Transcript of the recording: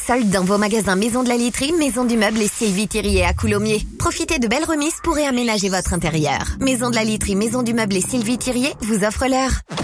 soldes dans vos magasins Maison de la Literie, Maison du Meuble et Sylvie Thirier à Coulommiers. Profitez de belles remises pour réaménager votre intérieur. Maison de la Literie, Maison du Meuble et Sylvie Thirier vous offre l'heure.